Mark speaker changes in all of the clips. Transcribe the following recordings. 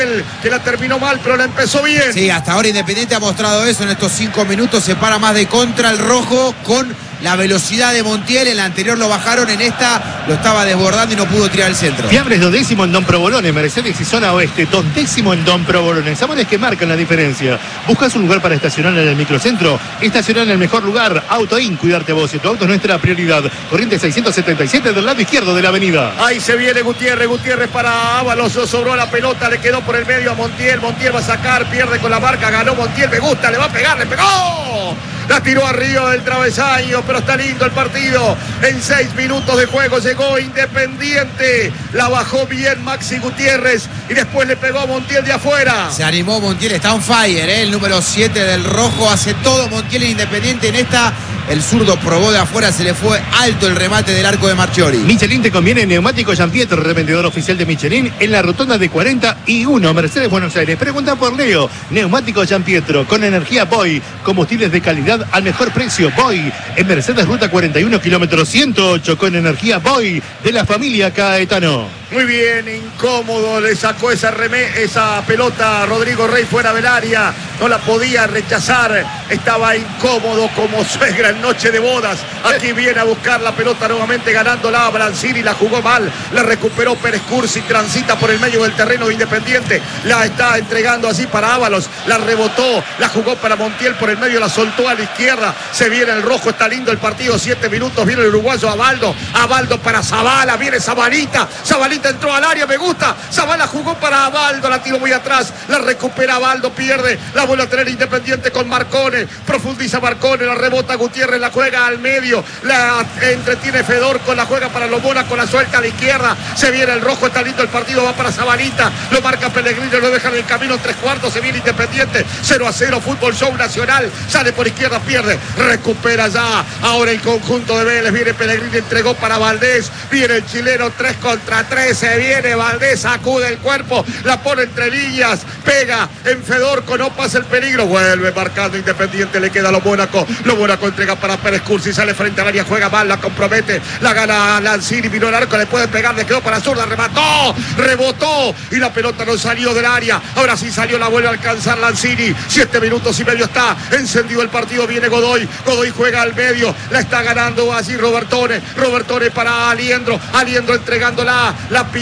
Speaker 1: que la terminó mal, pero la empezó bien.
Speaker 2: Sí, hasta ahora Independiente ha mostrado eso en estos 5 minutos. Se para más de contra el rojo con la velocidad de Montiel. En la anterior lo bajaron, en esta lo estaba desbordando y no pudo tirar el centro.
Speaker 3: Fiambres 2º en Don Provolone, Mercedes y zona oeste, 2º en Don Provolone. Sabores que marcan la diferencia. ¿Buscas un lugar para estacionar en el microcentro? Estacionar en el mejor lugar. Autoin, cuidarte vos y tu auto es nuestra prioridad. Corriente 677 del lado izquierdo de la avenida.
Speaker 1: Ahí se viene Gutiérrez para Ábalos, sobró la pelota, le quedó por el medio a Montiel va a sacar, pierde con la marca, ganó Montiel, me gusta, le va a pegar, le pegó. La tiró arriba del travesaño, pero está lindo el partido. En 6 minutos de juego llegó Independiente. La bajó bien Maxi Gutiérrez y después le pegó a Montiel de afuera.
Speaker 2: Se animó Montiel, está on fire, el número 7 del rojo. Hace todo Montiel en Independiente en esta. El zurdo probó de afuera, se le fue alto el remate del arco de Marchiori.
Speaker 3: Michelin te conviene neumático Gianpietro, revendedor oficial de Michelin en la rotonda de 41, Mercedes, Buenos Aires. Pregunta por Leo. Neumático Gianpietro con energía Boy, combustibles de calidad al mejor precio. Boy en Mercedes, ruta 41, kilómetro 108, con energía Boy de la familia Caetano.
Speaker 1: Muy bien, incómodo, le sacó esa pelota a Rodrigo Rey fuera del área, no la podía rechazar, estaba incómodo como suegra en noche de bodas. Aquí viene a buscar la pelota nuevamente ganándola Brancini, la jugó mal, la recuperó Pérez Cursi, transita por el medio del terreno de Independiente, la está entregando así para Ábalos, la rebotó, la jugó para Montiel por el medio, la soltó a la izquierda, se viene el rojo, está lindo el partido, 7 minutos, viene el uruguayo Abaldo para Zabala, viene Zabalita entró al área, me gusta, Zabala jugó para Abaldo, la tiró muy atrás, la recupera Abaldo, pierde, la vuelve a tener Independiente con Marcone, profundiza Marcone, la rebota Gutiérrez, la juega al medio, la entretiene Fedorco, la juega para Lomona con la suelta a la izquierda, se viene el rojo, está lindo el partido, va para Zabalita, lo marca Pellegrini, lo deja en el camino en 3/4, se viene Independiente, 0-0, Fútbol Show Nacional, sale por izquierda, pierde, recupera ya, ahora el conjunto de Vélez, viene Pellegrini, entregó para Valdés, viene el chileno 3 contra 3, se viene Valdés, sacude el cuerpo, la pone entre líneas, pega en Fedorco, no pasa el peligro, vuelve marcando Independiente, le queda lo Mónaco entrega para Pérez Cursi, sale frente al área, juega mal, la compromete, la gana Lanzini, vino el arco, le puede pegar, le quedó para zurda, remató, rebotó y la pelota no salió del área, ahora sí salió, la vuelve a alcanzar Lanzini, 7 minutos y medio está encendido el partido, viene Godoy juega al medio, la está ganando así Robertone para Aliendro entregándola,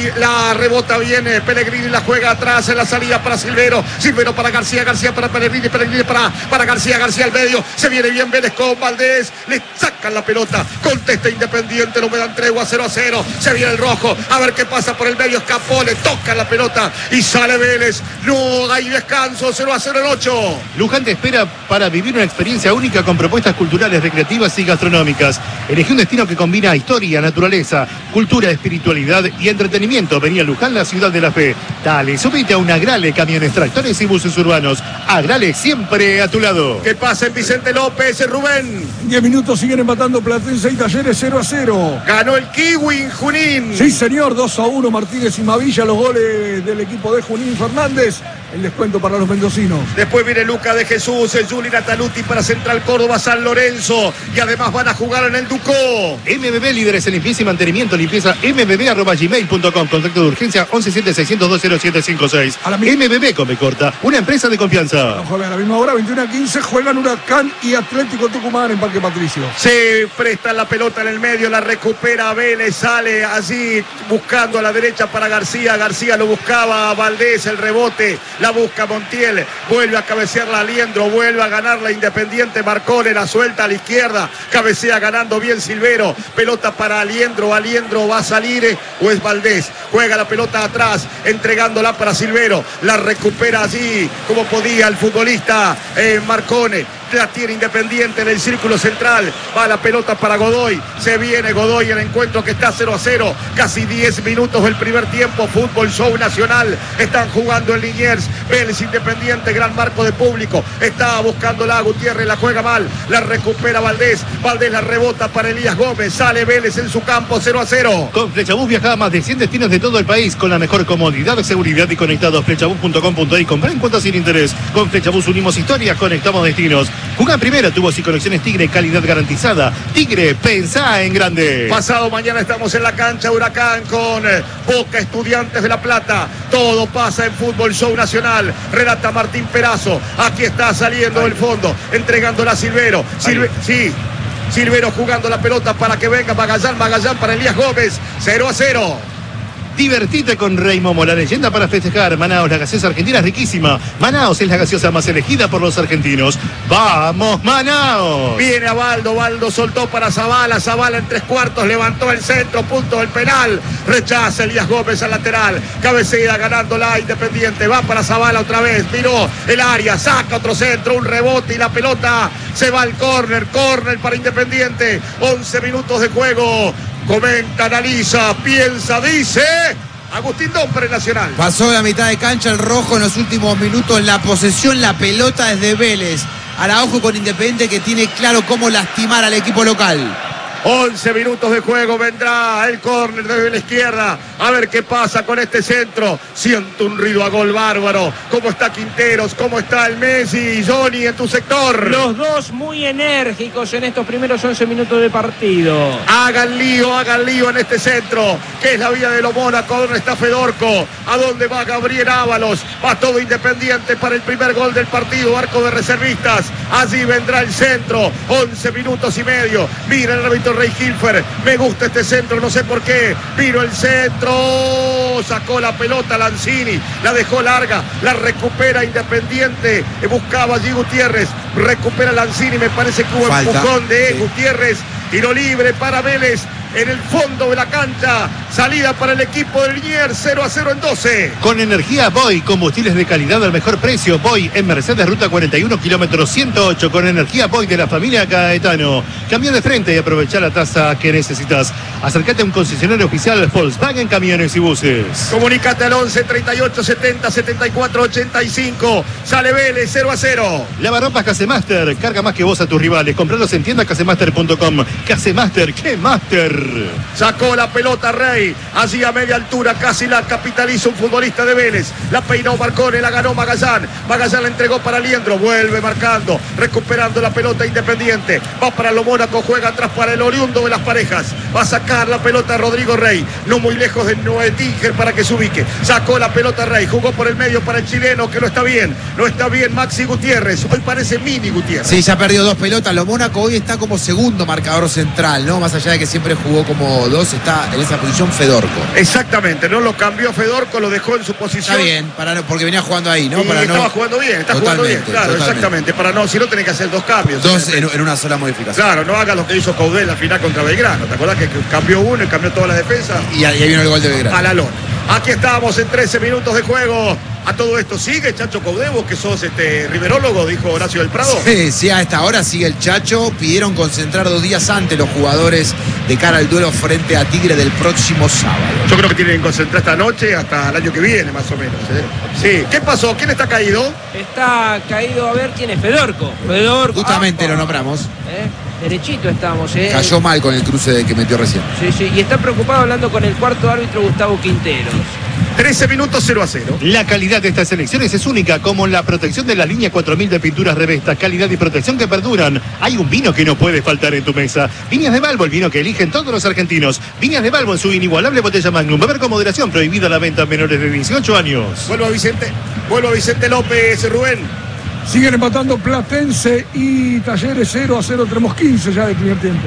Speaker 1: la rebota viene Pellegrini, la juega atrás en la salida para Silvero para García para Pellegrini para García al medio, se viene bien Vélez con Valdés, le sacan la pelota, contesta Independiente, no me dan tregua, 0-0, se viene el rojo, a ver qué pasa por el medio, escapó, le toca la pelota y sale Vélez, no hay descanso, 0-0 el 8.
Speaker 3: Luján te espera para vivir una experiencia única con propuestas culturales, recreativas y gastronómicas. Elegí un destino que combina historia, naturaleza, cultura, espiritualidad y entretenimiento. Vení a Luján, la ciudad de la fe. Dale, subite a un Agrale, camiones, tractores y buses urbanos. Agrale, siempre a tu lado.
Speaker 1: ¿Qué pasa en Vicente López, Rubén?
Speaker 4: 10 minutos siguen empatando Platense y Talleres 0-0.
Speaker 1: Ganó el Kiwi en Junín.
Speaker 4: Sí, señor, 2-1 Martínez y Mavilla, los goles del equipo de Junín Fernández. El descuento para los mendocinos.
Speaker 1: Después viene Luca de Jesús, el Juli Nataluti para Central Córdoba, San Lorenzo. Y además van a jugar en el Ducó.
Speaker 3: MBB, líderes en limpieza y mantenimiento. Limpieza mbb@gmail.com. Contacto de urgencia 117-602-0756. MBB come corta, una empresa de confianza.
Speaker 4: Juegan a la misma hora, 21-15, juegan Huracán y Atlético Tucumán en Parque Patricio.
Speaker 1: Se presta la pelota en el medio, la recupera Vélez, sale así buscando a la derecha para García lo buscaba Valdés, el rebote. La busca Montiel, vuelve a cabecearla Aliendro, vuelve a ganar la Independiente, Marcone, la suelta a la izquierda, cabecea ganando bien Silvero, pelota para Aliendro va a salir o es Valdés, juega la pelota atrás, entregándola para Silvero, la recupera así como podía el futbolista Marcone, la tiene Independiente en el círculo central, va la pelota para Godoy, se viene Godoy, el encuentro que está 0-0, casi 10 minutos del primer tiempo, Fútbol Show Nacional, están jugando en Liniers, Vélez Independiente, gran marco de público, está buscándola Gutiérrez, la juega mal, la recupera Valdés la rebota para Elías Gómez, sale Vélez en su campo, 0-0.
Speaker 3: Con Flechabús viaja a más de 100 destinos de todo el país con la mejor comodidad, seguridad y conectados. Flechabús.com.ar, comprar en cuotas sin interés. Con Flechabús unimos historias, conectamos destinos. Jugá en primera, tubos y conexiones Tigre, calidad garantizada. Tigre, pensá en grande.
Speaker 1: Pasado mañana estamos en la cancha Huracán con Boca Estudiantes de La Plata. Todo pasa en Fútbol Show Nacional. Relata Martín Perazo. Aquí está saliendo del fondo, entregándola a Silvero. Silvero jugando la pelota para que venga Magallán para Elías Gómez. 0-0.
Speaker 3: Divertite con Rey Momo, la leyenda para festejar. Manaos, la gaseosa argentina es riquísima. Manaos es la gaseosa más elegida por los argentinos. ¡Vamos, Manaos!
Speaker 1: Viene a Baldo soltó para Zavala. Zavala en 3/4, levantó el centro, punto del penal. Rechaza Elías Gómez al lateral. Cabecera ganándola Independiente. Va para Zavala otra vez. Miró el área, saca otro centro, un rebote y la pelota se va al córner. Córner para Independiente. 11 minutos de juego. Comenta, analiza, piensa, dice Agustín Domper, Nacional.
Speaker 2: Pasó la mitad de cancha el rojo en los últimos minutos. La posesión, la pelota es de Vélez. Araujo con Independiente, que tiene claro cómo lastimar al equipo local.
Speaker 1: 11 minutos de juego, vendrá el córner desde la izquierda. A ver qué pasa con este centro. Siento un ruido a gol bárbaro. ¿Cómo está Quinteros? ¿Cómo está el Messi? Johnny, en tu sector.
Speaker 5: Los dos muy enérgicos en estos primeros 11 minutos de partido.
Speaker 1: Hagan lío en este centro, que es la vía de lo Mónaco. ¿Dónde está Fedorco? ¿A dónde va Gabriel Ábalos? Va todo Independiente para el primer gol del partido. Arco de reservistas. Allí vendrá el centro. 11 minutos y medio. Mira el árbitro Rey Hilfer. Me gusta este centro, no sé por qué. Vino el centro. Sacó la pelota Lanzini. La dejó larga. La recupera Independiente. Buscaba allí Gutiérrez. Recupera Lanzini. Me parece que hubo empujón de Gutiérrez. Tiro libre para Vélez. En el fondo de la cancha, salida para el equipo de Liniers, 0-0 en 12.
Speaker 3: Con energía Boy, combustibles de calidad al mejor precio. Boy en Mercedes, ruta 41, kilómetro 108. Con energía Boy de la familia Caetano. Cambia de frente y aprovecha la tasa que necesitas. Acércate a un concesionario oficial Volkswagen Camiones y Buses.
Speaker 1: Comunícate al 11 38 70 74 85. Sale Vélez, 0-0.
Speaker 3: Lavarropas Casemaster, carga más que vos a tus rivales. Compralos en tienda casemaster.com. Casemaster, ¡qué master!
Speaker 1: Sacó la pelota Rey, allí a media altura, casi la capitaliza un futbolista de Vélez. La peinó Marcone, la ganó Magallán. Magallán la entregó para Liendro, vuelve marcando, recuperando la pelota Independiente. Va para lo Mónaco, juega atrás para el oriundo de las parejas. Va a sacar la pelota Rodrigo Rey, no muy lejos de Noé Tinger para que se ubique. Sacó la pelota Rey, jugó por el medio para el chileno, que no está bien Maxi Gutiérrez. Hoy parece Mini Gutiérrez.
Speaker 2: Sí, ya perdió 2 pelotas. Lo Mónaco hoy está como segundo marcador central, ¿no? Más allá de que siempre jugó como 2, está en esa posición Fedorco.
Speaker 1: Exactamente, no lo cambió Fedorco, lo dejó en su posición.
Speaker 2: Está bien, porque venía jugando ahí, ¿no?
Speaker 1: Y estaba jugando bien, jugando bien, claro, totalmente. Exactamente. Para no, si no tenés que hacer 2 cambios.
Speaker 2: 2 en una sola modificación.
Speaker 1: Claro, no haga lo que hizo Caudel al final contra Belgrano. ¿Te acuerdas que cambió uno y cambió toda la defensa?
Speaker 2: Y ahí vino el gol de Belgrano.
Speaker 1: A la lona. Aquí estábamos en 13 minutos de juego. A todo esto sigue Chacho Caudé, que sos riverólogo, dijo Horacio del Prado.
Speaker 2: Sí, a esta hora sigue el Chacho. Pidieron concentrar 2 días antes los jugadores de cara al duelo frente a Tigre del próximo sábado.
Speaker 1: Yo creo que tienen que concentrar esta noche hasta el año que viene, más o menos. Sí, ¿qué pasó? ¿Quién está caído?
Speaker 5: Está caído, a ver quién es. Fedorco.
Speaker 2: Justamente lo nombramos.
Speaker 5: Derechito estamos,
Speaker 2: Cayó mal con el cruce que metió recién.
Speaker 5: Sí, y está preocupado hablando con el cuarto árbitro Gustavo Quinteros.
Speaker 1: 13 minutos 0-0.
Speaker 3: La calidad de estas elecciones es única, como la protección de la línea 4000 de pinturas Revesta. Calidad y protección que perduran. Hay un vino que no puede faltar en tu mesa. Viñas de Balbo, el vino que eligen todos los argentinos. Viñas de Balbo en su inigualable botella Magnum. Beber con moderación, prohibida la venta a menores de 18 años.
Speaker 1: Vuelvo a Vicente López, Rubén.
Speaker 4: Siguen empatando Platense y Talleres 0-0. Tenemos 15 ya de primer tiempo.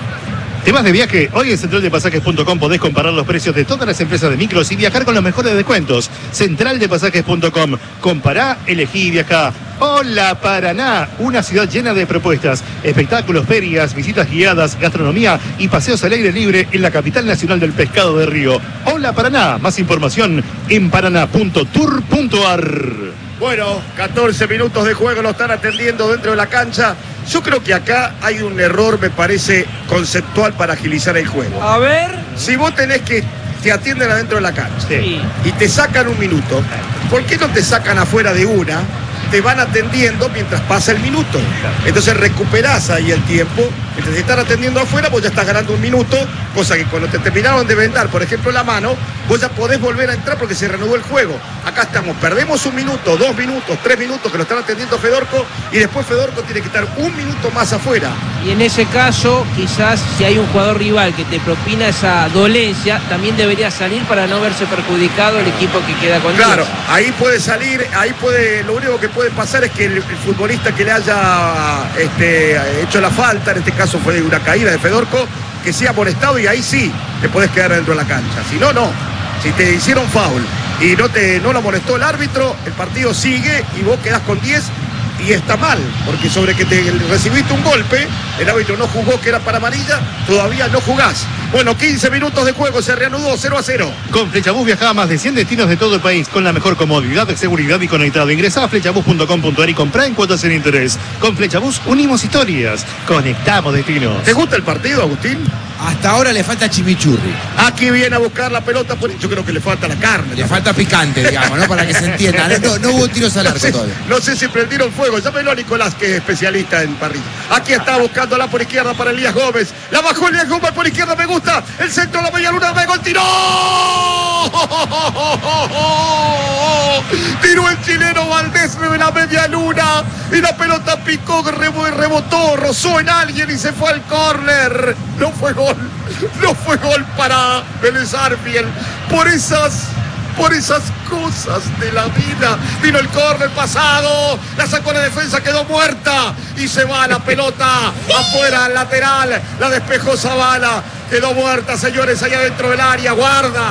Speaker 3: ¿Temas de viaje? Hoy en centraldepasajes.com podés comparar los precios de todas las empresas de micros y viajar con los mejores descuentos. Centraldepasajes.com. Compará, elegí y viajá. Hola Paraná, una ciudad llena de propuestas, espectáculos, ferias, visitas guiadas, gastronomía y paseos al aire libre en la capital nacional del pescado de río. Hola Paraná, más información en paraná.tour.ar.
Speaker 1: Bueno, 14 minutos de juego lo están atendiendo dentro de la cancha. Yo creo que acá hay un error, me parece, conceptual para agilizar el juego.
Speaker 5: A ver.
Speaker 1: Si vos tenés que te atienden adentro de la cancha y te sacan un minuto, ¿por qué no te sacan afuera de una? Te van atendiendo mientras pasa el minuto. Entonces recuperás ahí el tiempo Mientras te están atendiendo afuera, vos ya estás ganando un minuto, cosa que cuando te terminaron de vendar, por ejemplo, la mano, vos ya podés volver a entrar porque se reanudó el juego. Acá estamos, perdemos 1 minuto, 2 minutos, 3 minutos que lo están atendiendo Fedorco, y después Fedorco tiene que estar 1 minuto más afuera.
Speaker 5: Y en ese caso, quizás si hay un jugador rival que te propina esa dolencia, también debería salir para no verse perjudicado el equipo que queda con 10.
Speaker 1: Claro, ahí puede salir, lo único que puede pasar es que el futbolista que le haya hecho la falta, en este caso fue una caída de Fedorco, que sea amonestado, y ahí sí te podés quedar dentro de la cancha. Si no, no. Si te hicieron foul y no lo amonestó el árbitro, el partido sigue y vos quedás con 10. Y está mal, porque sobre que te recibiste un golpe, el árbitro no jugó que era para amarilla, todavía no jugás. Bueno, 15 minutos de juego, se reanudó 0-0.
Speaker 3: Con Flechabús viajaba a más de 100 destinos de todo el país, con la mejor comodidad, seguridad y conectado. Ingresá a flechabús.com.ar y comprá en cuotas sin interés. Con Flechabús unimos historias, conectamos destinos.
Speaker 1: ¿Te gusta el partido, Agustín?
Speaker 2: Hasta ahora le falta chimichurri.
Speaker 1: Aquí viene a buscar la pelota, yo creo que le falta la carne.
Speaker 2: Le falta picante, digamos, ¿no? Para que se entienda. No hubo tiros al arco todavía.
Speaker 1: No sé si prendieron fuego. Llámelo a Nicolás, que es especialista en parrilla. Aquí está buscándola por izquierda para Elías Gómez. La bajó Elías Gómez por izquierda, me gusta. El centro de la media luna, pegó el tiro. Tiró el chileno Valdés de la media luna. Y la pelota picó, rebotó, rozó en alguien y se fue al córner. No fue gol. No fue gol para Vélez Arfield. Por esas cosas de la vida. Vino el córner pasado, la sacó la defensa, quedó muerta y se va la pelota afuera al lateral, la despejó Zavala, quedó muerta, señores, allá dentro del área. Guarda,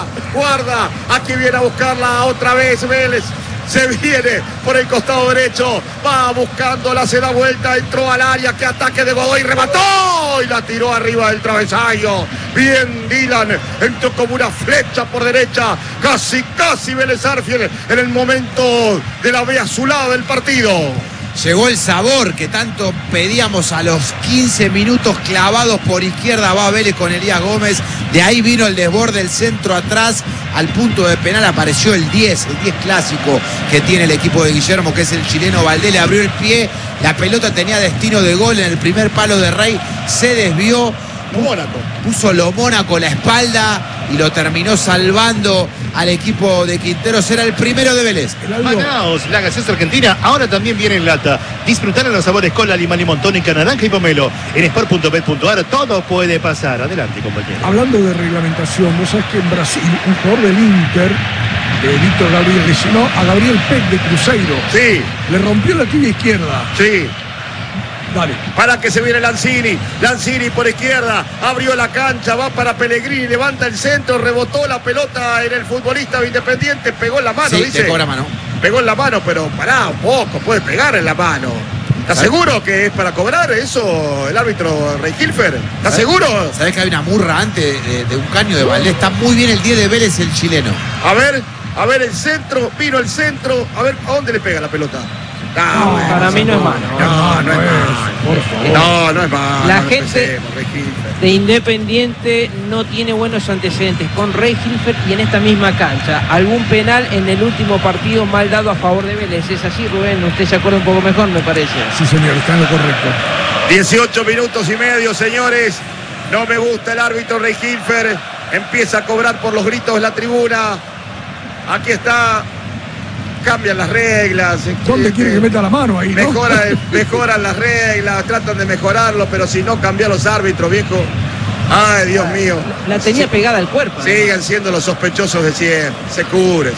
Speaker 1: aquí viene a buscarla otra vez Vélez. Se viene por el costado derecho, va buscándola, se da vuelta, entró al área, que ataque de Godoy, remató y la tiró arriba del travesaño. Bien Dylan, entró como una flecha por derecha, casi Vélez Arfield en el momento de la B azulada del partido.
Speaker 2: Llegó el sabor que tanto pedíamos a los 15 minutos, clavados por izquierda, va Vélez con Elías Gómez. De ahí vino el desborde, el centro atrás, al punto de penal apareció el 10 clásico que tiene el equipo de Guillermo, que es el chileno Valdés. Le abrió el pie, la pelota tenía destino de gol en el primer palo de Rey, se desvió.
Speaker 1: Mónaco.
Speaker 2: Puso lo Mónaco la espalda y lo terminó salvando al equipo de Quinteros. Era el primero de Vélez.
Speaker 3: Manaos, la gaseosa argentina, ahora también viene en lata. Disfrutar en los sabores cola, limón, limón, tónica, naranja y pomelo. En sport.bet.ar todo puede pasar. Adelante, compañero.
Speaker 4: Hablando de reglamentación, vos sabés que en Brasil un jugador del Inter, Víctor Gabriel, lesionó a Gabriel Peck de Cruzeiro.
Speaker 1: Sí.
Speaker 4: Le rompió la tibia izquierda.
Speaker 1: Sí.
Speaker 4: Dale.
Speaker 1: Para que se viene Lanzini por izquierda, abrió la cancha, va para Pellegrini, levanta el centro, rebotó la pelota en el futbolista de Independiente, pegó en la mano,
Speaker 2: Sí,
Speaker 1: dice.
Speaker 2: pegó la mano.
Speaker 1: Pegó en la mano, pero pará un poco, puede pegar en la mano. ¿Estás seguro que es para cobrar eso el árbitro Reinhilfer? ¿Estás seguro?
Speaker 2: ¿Sabés que hay una murra antes de un caño de Valdés? Está muy bien el 10 de Vélez, el chileno.
Speaker 1: A ver el centro, vino el centro, a ver, ¿a dónde le pega la pelota?
Speaker 5: No,
Speaker 1: bueno,
Speaker 5: para mí no es mano.
Speaker 1: No es mano.
Speaker 4: Por favor.
Speaker 1: No es mano.
Speaker 5: La
Speaker 1: no
Speaker 5: gente
Speaker 1: empecemos, Reinhilfer.
Speaker 5: de Independiente no tiene buenos antecedentes con Reinhilfer y en esta misma cancha. Algún penal en el último partido mal dado a favor de Vélez. ¿Es así, Rubén? Usted se acuerda un poco mejor, me parece.
Speaker 4: Sí, señor, está en lo correcto.
Speaker 1: 18 minutos y medio, señores. No me gusta el árbitro Reinhilfer. Empieza a cobrar por los gritos de la tribuna. Aquí está. Cambian las reglas.
Speaker 4: ¿Dónde quiere que meta la mano ahí, no?
Speaker 1: Mejoran las reglas, tratan de mejorarlo, pero si no cambian los árbitros, viejo. Ay, Dios mío.
Speaker 5: La tenía pegada al cuerpo.
Speaker 1: Siguen siendo los sospechosos de siempre. Se cubre.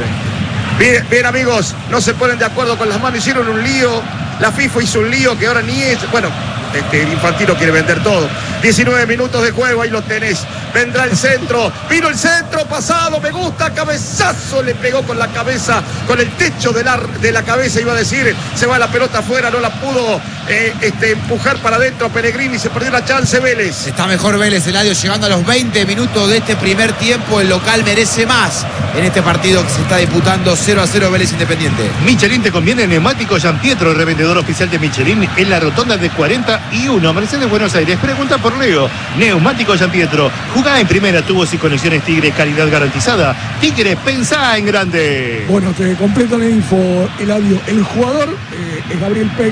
Speaker 1: Bien, amigos, no se ponen de acuerdo con las manos, hicieron un lío. La FIFA hizo un lío que ahora ni es. Bueno, Infantino quiere vender todo. 19 minutos de juego, ahí lo tenés. Vendrá el centro, vino el centro pasado, me gusta, cabezazo, le pegó con la cabeza, con el techo de la cabeza, iba a decir, se va la pelota afuera, no la pudo empujar para adentro a Pellegrini, se perdió la chance Vélez.
Speaker 2: Está mejor Vélez, Eladio, llegando a los 20 minutos de este primer tiempo. El local merece más en este partido que se está disputando. 0-0 Vélez Independiente.
Speaker 3: Michelin te conviene. Neumático Giampietro, revendedor oficial de Michelin en la rotonda de 41, Mercedes, Buenos Aires. Pregunta por Leo. Neumático Giampietro. Jugá en primera, tubos y conexiones Tigre, calidad garantizada. Tigre, pensá en grande.
Speaker 4: Bueno, te completo la info, Eladio. El jugador es Gabriel Peck,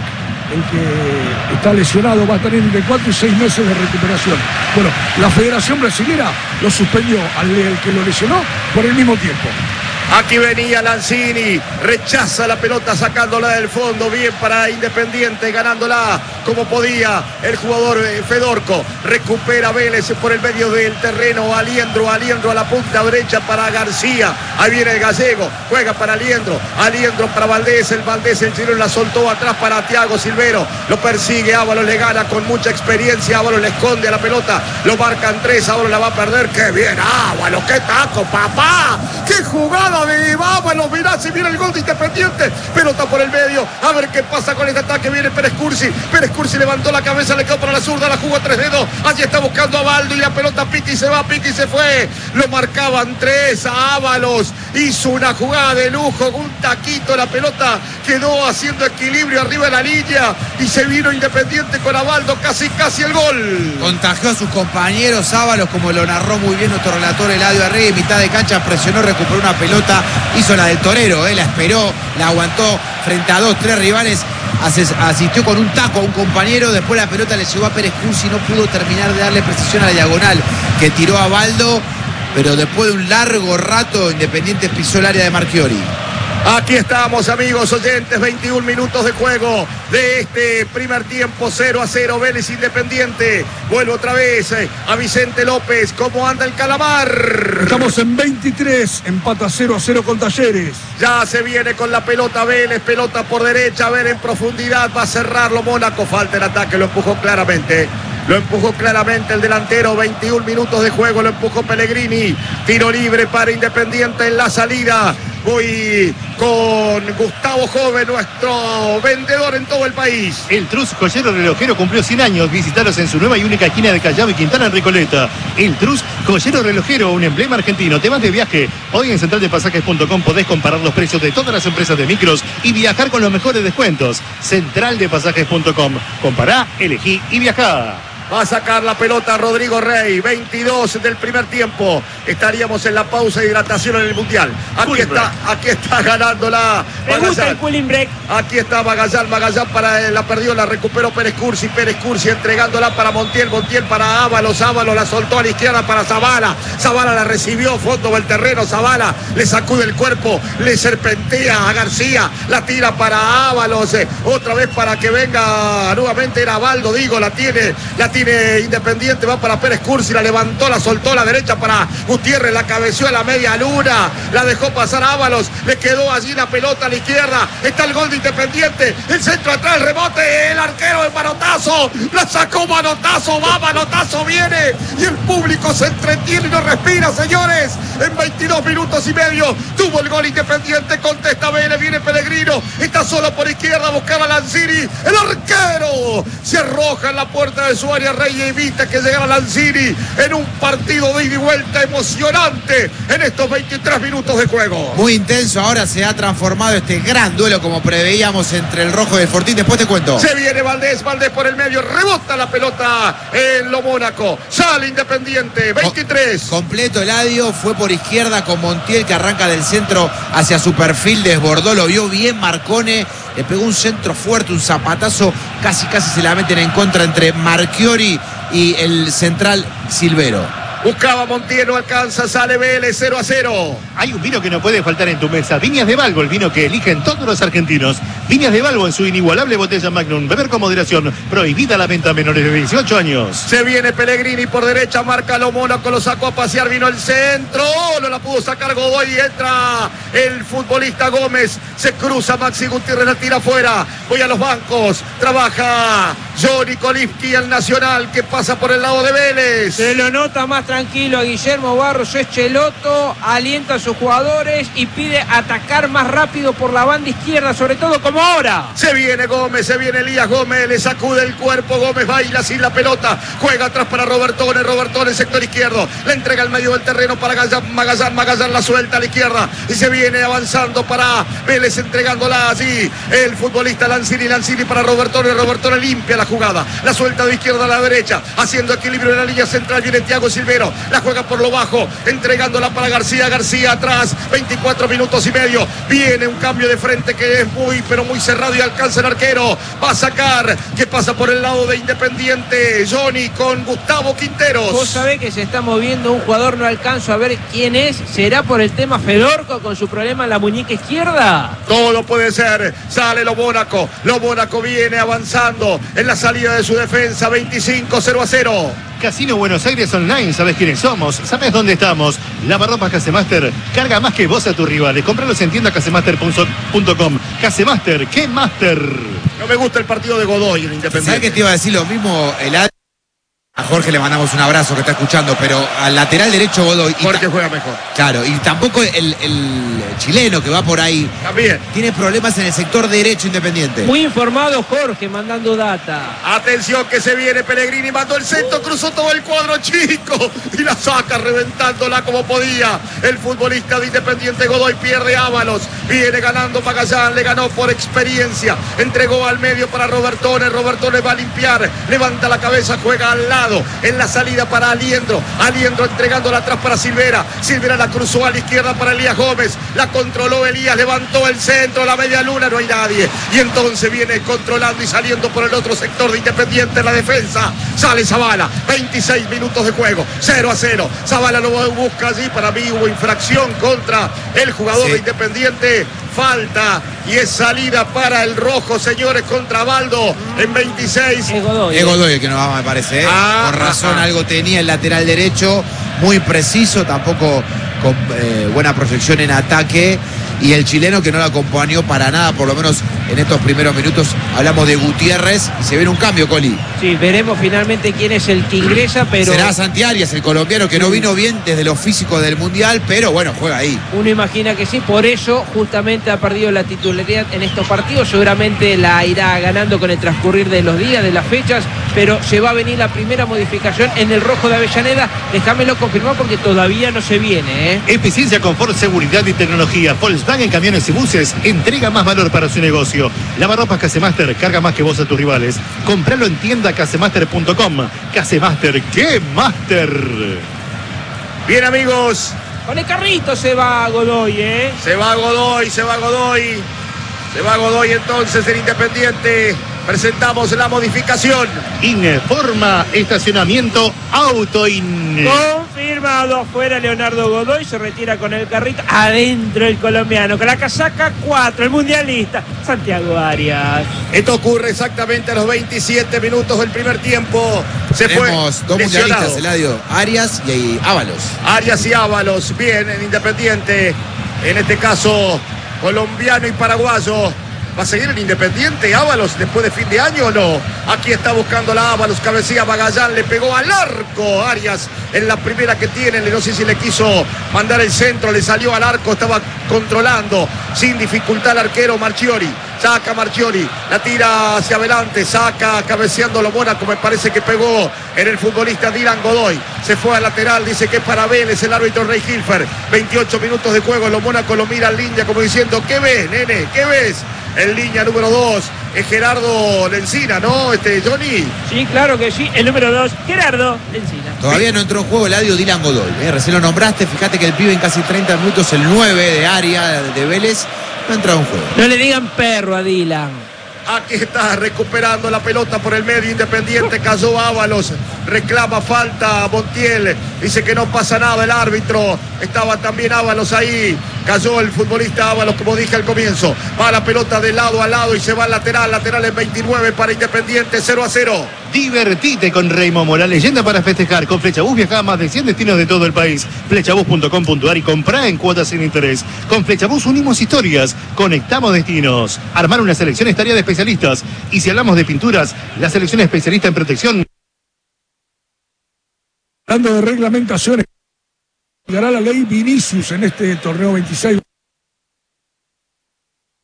Speaker 4: el que está lesionado, va a tener entre 4 y 6 meses de recuperación. Bueno, la Federación Brasilera lo suspendió al que lo lesionó por el mismo tiempo.
Speaker 1: Aquí venía Lanzini, rechaza la pelota sacándola del fondo, bien para Independiente, ganándola como podía el jugador Fedorco. Recupera Vélez por el medio del terreno, Aliendro a la punta derecha para García. Ahí viene el gallego, juega para Aliendro para Valdés, el chileno la soltó atrás para Thiago Silvero. Lo persigue, Ábalos le gana con mucha experiencia, Ábalos le esconde a la pelota, lo marcan 3, Ábalos la va a perder. ¡Qué bien Ábalos! ¡Qué taco, papá! ¡Qué jugada de Ábalos! Mirá si viene el gol de Independiente, pelota por el medio, a ver qué pasa con este ataque. Viene Pérez Cursi levantó la cabeza, le quedó para la zurda, la jugó a 3 dedos, allí está buscando a Baldo y la pelota pica y se va, pica y se fue. Lo marcaban 3 a Ábalos, hizo una jugada de lujo, un taquito, la pelota quedó haciendo equilibrio arriba de la línea y se vino Independiente con Abaldo, casi el gol.
Speaker 2: Contagió a sus compañeros Ábalos, como lo narró muy bien nuestro relator Eladio Arregui, mitad de cancha, presionó, recuperó una pelota, hizo la del torero, la esperó, la aguantó frente a 2-3 rivales, asistió con un taco a un compañero, después la pelota le llegó a Pérez Cursi, no pudo terminar de darle precisión a la diagonal que tiró a Baldo, pero después de un largo rato Independiente pisó el área de Marchiori.
Speaker 1: Aquí estamos, amigos oyentes, 21 minutos de juego de este primer tiempo, 0-0, Vélez Independiente. Vuelvo otra vez a Vicente López. ¿Cómo anda el Calamar?
Speaker 4: Estamos en 23, empata 0-0 con Talleres.
Speaker 1: Ya se viene con la pelota Vélez, pelota por derecha, a ver en profundidad, va a cerrarlo Mónaco, falta el ataque, lo empujó claramente. El delantero, 21 minutos de juego, lo empujó Pellegrini. Tiro libre para Independiente en la salida. Voy con Gustavo Joven, nuestro vendedor en todo el país.
Speaker 3: El Trus Joyero Relojero cumplió 100 años. Visitaros en su nueva y única esquina de Callao y Quintana en Recoleta. El Trus Joyero Relojero, un emblema argentino. Te vas de viaje. Hoy en centraldepasajes.com podés comparar los precios de todas las empresas de micros y viajar con los mejores descuentos. Centraldepasajes.com. Compará, elegí y viajá.
Speaker 1: Va a sacar la pelota Rodrigo Rey, 22 del primer tiempo. Estaríamos en la pausa de hidratación en el Mundial. Aquí está ganándola.
Speaker 5: Me gusta el cooling break.
Speaker 1: Aquí está Magallán la perdió, la recuperó Pérez Cursi entregándola para Montiel para Ábalos la soltó a la izquierda para Zavala la recibió, fondo del terreno, Zavala le sacude el cuerpo, le serpentea a García, la tira para Ábalos, otra vez para que venga nuevamente, era Baldo, la tiene Independiente, va para Pérez Cursi, la levantó, la soltó a la derecha para Gutiérrez, la cabeció a la media luna, la dejó pasar a Ábalos, le quedó allí la pelota a la izquierda, está el gol de Independiente, el centro atrás, el rebote, el arquero de Manotazo, la sacó Manotazo, Manotazo viene y el público se entretiene y no respira, señores. En 22 minutos y medio tuvo el gol Independiente, contesta Vélez, viene Pellegrino, está solo por izquierda, buscaba a Lanzini, el arquero se arroja en la puerta de su área, Rey, evita que llegara Lanzini en un partido de ida y vuelta emocionante en estos 23 minutos de juego.
Speaker 2: Muy intenso, ahora se ha transformado este gran duelo como preveíamos entre el Rojo y el Fortín. Después te cuento.
Speaker 1: Se viene Valdés por el medio, rebota la pelota en lo Mónaco, sale Independiente, 23.
Speaker 2: Completo Eladio, fue por izquierda con Montiel que arranca del centro hacia su perfil, desbordó, lo vio bien Marcone, le pegó un centro fuerte, un zapatazo, casi se la meten en contra entre Marchiori y el central Silvero.
Speaker 1: Buscaba Montiel, no alcanza, sale Vélez, 0-0.
Speaker 3: Hay un vino que no puede faltar en tu mesa. Viñas de Balbo, el vino que eligen todos los argentinos. Viñas de Balbo en su inigualable botella Magnum. Beber con moderación. Prohibida la venta a menores de 18 años.
Speaker 1: Se viene Pellegrini por derecha, marca lo Mónaco, lo sacó a pasear, vino el centro. No la pudo sacar Godoy, entra el futbolista Gómez. Se cruza Maxi Gutiérrez, la tira afuera. Voy a los bancos, trabaja Johnny Kolipski, el Nacional, que pasa por el lado de Vélez.
Speaker 5: Se lo nota más tranquilo a Guillermo Barros Echeloto, alienta a sus jugadores y pide atacar más rápido por la banda izquierda, sobre todo como ahora.
Speaker 1: Se viene Gómez, se viene Elías Gómez, le sacude el cuerpo, Gómez baila sin la pelota, juega atrás para Robertone, sector izquierdo, le entrega al medio del terreno para Magallán la suelta a la izquierda y se viene avanzando para Vélez, entregándola allí el futbolista Lanzini para Robertone limpia la jugada, la suelta de izquierda a la derecha, haciendo equilibrio en la línea central, viene Thiago Silvero, Quintero. La juega por lo bajo, entregándola para García. García atrás, 24 minutos y medio. Viene un cambio de frente que es muy, pero muy cerrado y alcanza el arquero. Va a sacar, que pasa por el lado de Independiente. Johnny con Gustavo Quinteros.
Speaker 5: Vos sabés que se está moviendo un jugador, no alcanzo a ver quién es. ¿Será por el tema Fedorco con su problema en la muñeca izquierda?
Speaker 1: Todo puede ser. Sale Lo Mónaco. Lo Mónaco viene avanzando en la salida de su defensa. 25-0-0.
Speaker 3: Casino Buenos Aires Online, ¿sabes quiénes somos? ¿Sabes dónde estamos? Lavarropas Casemaster, carga más que vos a tus rivales. Compralos en tienda casemaster.com. Casemaster, ¿qué Master?
Speaker 1: No me gusta el partido de Godoy en Independiente.
Speaker 2: ¿Sabes que te iba a decir lo mismo? A Jorge le mandamos un abrazo que está escuchando, pero al lateral derecho Godoy.
Speaker 1: Porque juega mejor.
Speaker 2: Claro, y tampoco el chileno que va por ahí.
Speaker 1: También.
Speaker 2: Tiene problemas en el sector derecho Independiente.
Speaker 5: Muy informado Jorge, mandando data.
Speaker 1: Atención que se viene Pellegrini, mandó el centro, cruzó todo el cuadro chico y la saca reventándola como podía. El futbolista de Independiente Godoy pierde Ábalos. Viene ganando Magallán, le ganó por experiencia. Entregó al medio para Robertone. Robertone va a limpiar, levanta la cabeza, juega al lado. En la salida para Aliendro. Aliendro entregándola atrás para Silvera. Silvera la cruzó a la izquierda para Elías Gómez. La controló Elías, levantó el centro, la media luna, no hay nadie. Y entonces viene controlando y saliendo por el otro sector de Independiente en la defensa. Sale Zavala, 26 minutos de juego, 0-0. Zavala lo busca allí, para mí hubo infracción contra el jugador de Independiente. Falta y es salida para el rojo, señores, contra Baldo en 26.
Speaker 5: Es Godoy.
Speaker 2: Es Godoy el que nos va, me parece. Con razón, algo tenía el lateral derecho, muy preciso, tampoco con buena proyección en ataque. Y el chileno que no lo acompañó para nada, por lo menos en estos primeros minutos. Hablamos de Gutiérrez y se viene un cambio, Coli.
Speaker 5: Sí, veremos finalmente quién es el que ingresa, pero...
Speaker 2: Será Santi Arias, el colombiano que no vino bien desde lo físico del Mundial, pero bueno, juega ahí.
Speaker 5: Uno imagina que sí, por eso justamente ha perdido la titularidad en estos partidos. Seguramente la irá ganando con el transcurrir de los días, de las fechas, pero se va a venir la primera modificación en el rojo de Avellaneda. Déjamelo confirmar porque todavía no se viene, ¿eh?
Speaker 3: Eficiencia, confort, seguridad y tecnología. Volkswagen Camiones y Buses entrega más valor para su negocio. Lavarropas Casemaster, carga más que vos a tus rivales. Compralo en tienda casemaster.com. Casemaster, ¿qué Master?
Speaker 1: Bien, amigos.
Speaker 5: Con el carrito se va Godoy, ¿eh?
Speaker 1: Se va Godoy, se va Godoy. Se va Godoy entonces en Independiente. Presentamos la modificación.
Speaker 3: Informa estacionamiento Autoin.
Speaker 5: Confirmado, afuera Leonardo Godoy, se retira con el carrito. Adentro el colombiano, con la casaca 4, el mundialista, Santiago Arias.
Speaker 1: Esto ocurre exactamente a los 27 minutos del primer tiempo. Se
Speaker 2: Tenemos
Speaker 1: fue
Speaker 2: dos
Speaker 1: lesionado.
Speaker 2: mundialistas, Eladio, Arias y Ábalos.
Speaker 1: Arias y Ábalos, bien en Independiente. En este caso, colombiano y paraguayo. ¿Va a seguir el Independiente Ábalos después de fin de año o no? Aquí está buscando la Ábalos, cabecilla Magallán, le pegó al arco Arias en la primera que tiene, no sé si le quiso mandar el centro, le salió al arco, estaba controlando sin dificultad el arquero Marchiori. Saca Marchiori, la tira hacia adelante, saca cabeceando Lo Mónaco, me parece que pegó en el futbolista Dylan Godoy. Se fue al lateral, dice que es para Vélez el árbitro Rey Hilfer. 28 minutos de juego, Lo Mónaco lo mira en línea como diciendo, ¿qué ves, nene? ¿Qué ves? En línea número 2 es Gerardo Lencina, ¿no? Johnny.
Speaker 5: Sí, claro que sí. El número 2, Gerardo Lencina.
Speaker 2: Todavía no entró en juego Eladio Dylan Godoy. Recién lo nombraste, fíjate que el pibe en casi 30 minutos, el 9 de área de Vélez, no ha entrado en juego.
Speaker 5: No le digan perro a Dylan.
Speaker 1: Aquí está recuperando la pelota por el medio Independiente, cayó Ábalos, reclama falta Montiel, dice que no pasa nada el árbitro, estaba también Ábalos ahí, cayó el futbolista Ábalos como dije al comienzo, va la pelota de lado a lado y se va al lateral en 29 para Independiente, 0-0.
Speaker 3: Divertite con Raymond Morales, leyenda para festejar. Con Flechabús viaja a más de 100 destinos de todo el país. Flechabús.com.ar y comprá en cuotas sin interés. Con Flechabús unimos historias, conectamos destinos. Armar una selección es tarea de especialistas. Y si hablamos de pinturas, la selección especialista en protección.
Speaker 4: Hablando de reglamentaciones, llegará la ley Vinicius en este torneo 26.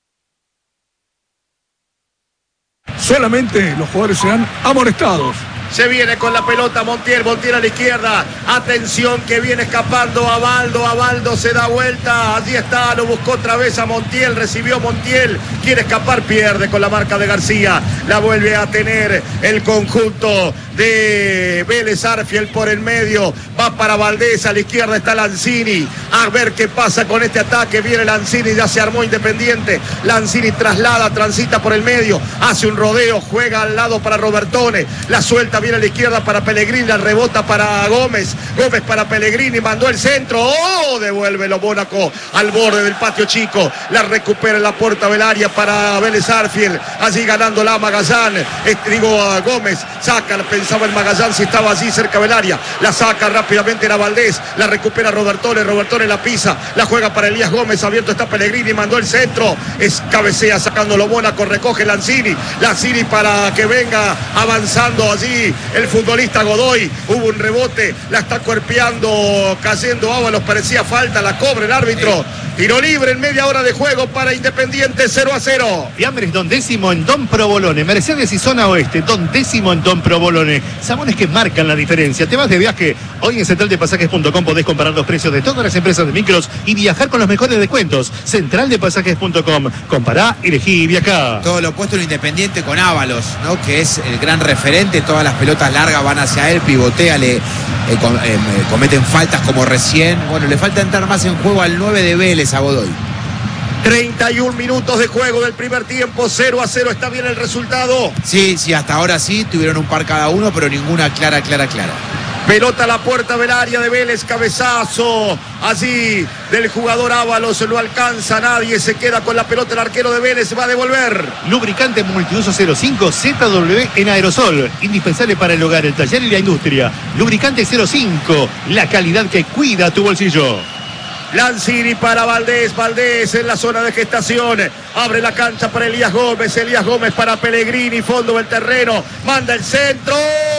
Speaker 4: Solamente los jugadores serán amonestados
Speaker 1: Se viene con la pelota Montiel a la izquierda. Atención que viene escapando Abaldo se da vuelta. Allí está, lo buscó otra vez a Montiel. Recibió Montiel. Quiere escapar, pierde con la marca de García. La vuelve a tener el conjunto de Vélez Arfiel por el medio. Va para Valdés, a la izquierda está Lanzini. A ver qué pasa con este ataque. Viene Lanzini, ya se armó Independiente. Lanzini traslada, transita por el medio. Hace un rodeo, juega al lado para Robertone. La suelta, viene a la izquierda para Pellegrini. La rebota para Gómez. Gómez para Pellegrini, mandó el centro. ¡Oh! Devuelve lo Mónaco al borde del patio chico. La recupera en la puerta del área para Vélez Arfiel. Allí ganándola Magallán. A Gómez. Saca, pensaba el Magallán si estaba allí cerca del área. La saca rápidamente, era Valdés. La recupera Robertone la pisa. La juega para Elías Gómez. Abierto está Pellegrini. Mandó el centro. Cabecea sacándolo Mónaco. Recoge Lanzini para que venga avanzando allí el futbolista Godoy. Hubo un rebote. La está cuerpeando, cayendo Ábalos. Parecía falta. La cobra el árbitro. Tiro libre en media hora de juego para Independiente, 0-0.
Speaker 3: Fiambres Don Décimo en Don Provolone. Mercedes y Zona Oeste. Don Décimo en Don Provolone. Sabones que marcan la diferencia. Te vas de viaje. Hoy en centraldepasajes.com podés comparar los precios de todas las empresas de micros y viajar con los mejores descuentos. Centraldepasajes.com. Compará, elegí y viajá.
Speaker 2: Todo lo opuesto en Independiente con Ábalos, ¿no? Que es el gran referente. Todas las pelotas largas van hacia él, pivotea, cometen faltas como recién. Bueno, le falta entrar más en juego al 9 de Vélez, a Godoy.
Speaker 1: 31 minutos de juego del primer tiempo, 0-0, está bien el resultado.
Speaker 2: Sí, hasta ahora sí, tuvieron un par cada uno, pero ninguna clara.
Speaker 1: Pelota a la puerta del área de Vélez, cabezazo allí del jugador Ábalos, no alcanza nadie, se queda con la pelota el arquero de Vélez, va a devolver.
Speaker 3: Lubricante multiuso 05 ZW en aerosol, indispensable para el hogar, el taller y la industria. Lubricante 05, la calidad que cuida tu bolsillo.
Speaker 1: Lanzini para Valdés en la zona de gestación, abre la cancha para Elías Gómez para Pellegrini, fondo del terreno, manda el centro,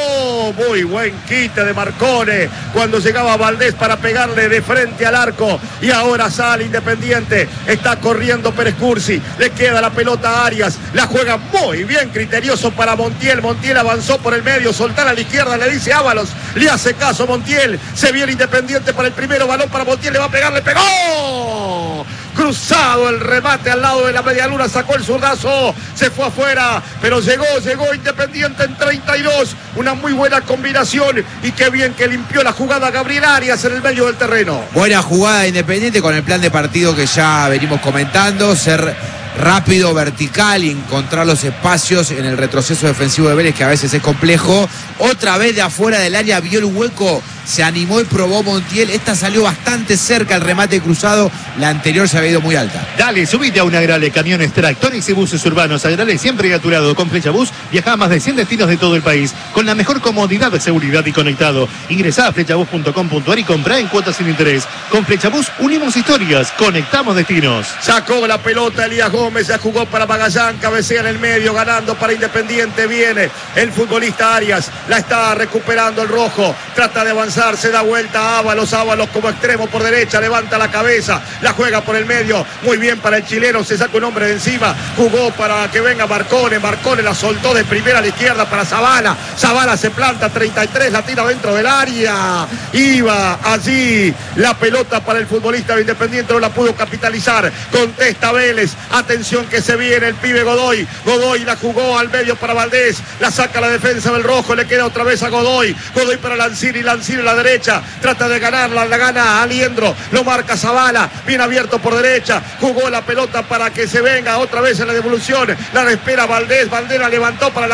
Speaker 1: muy buen quite de Marcone cuando llegaba Valdés para pegarle de frente al arco, y ahora sale Independiente, está corriendo Pérez Cursi, le queda la pelota a Arias, la juega muy bien, criterioso para Montiel avanzó por el medio, soltar a la izquierda, le dice Ábalos, le hace caso Montiel, se viene Independiente para el primero, balón para Montiel, le va a pegar, le pegó, cruzado el remate al lado de la medialuna, sacó el zurdazo, se fue afuera, pero llegó Independiente en 32, una muy buena combinación, y qué bien que limpió la jugada Gabriel Arias en el medio del terreno.
Speaker 2: Buena jugada de Independiente con el plan de partido que ya venimos comentando, ser rápido, vertical y encontrar los espacios en el retroceso defensivo de Vélez, que a veces es complejo. Otra vez de afuera del área vio el hueco, se animó y probó Montiel. Esta salió bastante cerca el remate cruzado, la anterior se había ido muy alta.
Speaker 3: Dale, subite a un Agrale, camiones, tractores y buses urbanos. Agrale siempre a tu lado. Con Flechabús viaja a más de 100 destinos de todo el país con la mejor comodidad, seguridad y conectado. Ingresá a flechabús.com.ar y comprá en cuotas sin interés. Con Flechabús unimos historias, conectamos destinos.
Speaker 1: Sacó la pelota Elías Gómez, ya jugó para Magallán, cabecea en el medio, ganando para Independiente, viene el futbolista Arias, la está recuperando el rojo, trata de avanzar, se da vuelta a Ábalos como extremo por derecha, levanta la cabeza, la juega por el medio, muy bien para el chileno, se saca un hombre de encima, jugó para que venga Marcone la soltó de primera a la izquierda para Zavala se planta, 33, la tira dentro del área, iba allí la pelota para el futbolista de Independiente, no la pudo capitalizar, contesta Vélez, atención que se viene el pibe Godoy la jugó al medio para Valdés, la saca la defensa del rojo, le queda otra vez a Godoy para Lanzini a la derecha, trata de ganarla, la gana Aliendro, lo marca Zavala, bien abierto por derecha, jugó la pelota para que se venga otra vez en la devolución, la espera Valdés la levantó para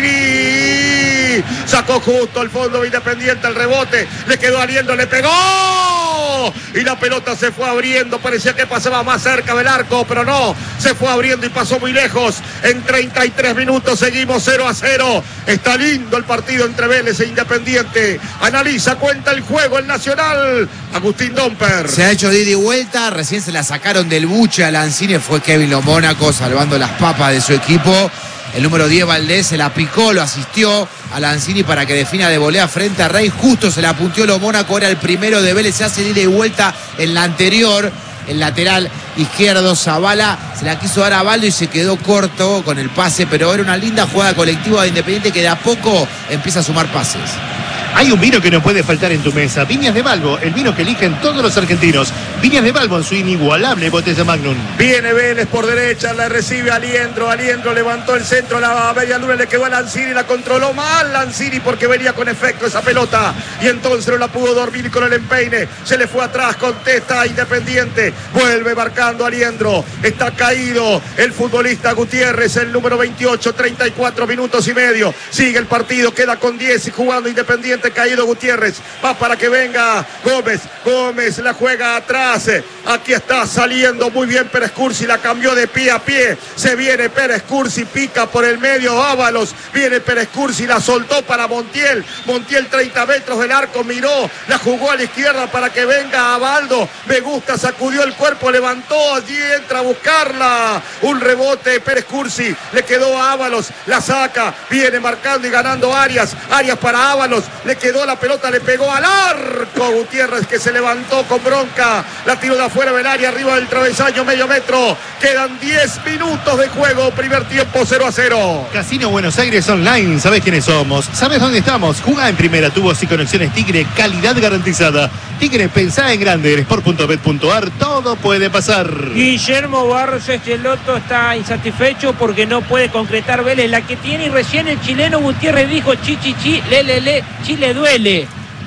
Speaker 1: Lanzini, sacó justo al fondo de Independiente, el rebote, le quedó Aliendro, le pegó y la pelota se fue abriendo, parecía que pasaba más cerca del arco, pero no, se fue abriendo y pasó muy lejos. En 33 minutos seguimos 0-0, está lindo el partido entre Vélez e Independiente. Analiza, cuenta el juego, el Nacional, Agustín Domper.
Speaker 2: Se ha hecho de ida y vuelta, recién se la sacaron del buche a Lanzini, fue Kevin Lo Mónaco salvando las papas de su equipo. El número 10 Valdés se la picó, lo asistió a Lanzini para que defina de volea frente a Rey, justo se la apunteó Lo Mónaco, era el primero de Vélez, se hace de ida y vuelta en la anterior. el lateral izquierdo. Zavala se la quiso dar a Baldo y se quedó corto con el pase, pero era una linda jugada colectiva de Independiente que de a poco empieza a sumar pases.
Speaker 3: Hay un vino que no puede faltar en tu mesa. Viñas de Balbo, el vino que eligen todos los argentinos. Viñas de Balbo en su inigualable botella Magnum.
Speaker 1: Viene Vélez por derecha, la recibe Aliendro. Aliendro levantó el centro a la media luna, le quedó a Lanzini, la controló mal Lanzini porque venía con efecto esa pelota. Y entonces no la pudo dormir con el empeine. Se le fue atrás, contesta Independiente. Vuelve marcando Aliendro. Está caído el futbolista Gutiérrez, el número 28, 34 minutos y medio. Sigue el partido, queda con 10 y jugando Independiente. Caído Gutiérrez, va para que venga Gómez. Gómez la juega atrás. Aquí está saliendo muy bien Pérez Cursi, la cambió de pie a pie. Se viene Pérez Cursi, pica por el medio Ábalos. Viene Pérez Cursi, la soltó para Montiel. Montiel 30 metros del arco, miró, la jugó a la izquierda para que venga Abaldo. Me gusta, sacudió el cuerpo, levantó, allí entra a buscarla. Un rebote, Pérez Cursi, le quedó a Ábalos, la saca, viene marcando y ganando Arias. Arias para Ábalos. Le quedó la pelota, le pegó al arco Gutiérrez, que se levantó con bronca, la tiró de afuera del área, arriba del travesaño, medio metro. Quedan 10 minutos de juego, primer tiempo 0-0.
Speaker 3: Casino Buenos Aires Online, ¿sabés quiénes somos? ¿Sabés dónde estamos? Jugá en primera, tubos y conexiones Tigre, calidad garantizada. Tigre, pensá en grande, en sport.bet.ar, todo puede pasar.
Speaker 5: Guillermo Barros Esqueloto está insatisfecho porque no puede concretar Vélez la que tiene, y recién el chileno Gutiérrez dijo chi, le, le duele.